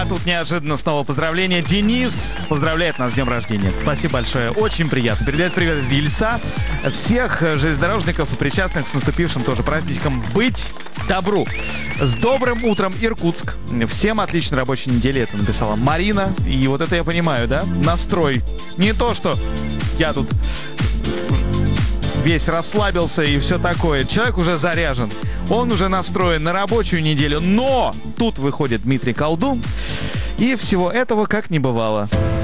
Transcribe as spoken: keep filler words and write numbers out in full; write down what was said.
тут неожиданно снова поздравления. Денис поздравляет нас с днем рождения. Спасибо большое, очень приятно. Передает привет из Ельца. Всех железнодорожников и причастных с наступившим тоже праздничком. Быть добру. С добрым утром, Иркутск. Всем отличной рабочей недели. Это написала Марина. И вот это я понимаю, да? Настрой. Не то, что я тут весь расслабился и все такое. Человек уже заряжен. Он уже настроен на рабочую неделю. Но тут выходит Дмитрий Колдун. И всего этого как не бывало.